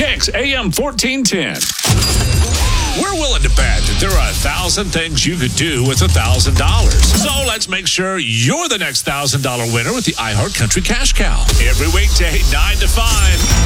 Kicks AM 1410. We're willing to bet that there are 1,000 things you could do with $1,000. So let's make sure you're the next $1,000 winner with the iHeart Country Cash Cow. Every weekday, 9 to 5.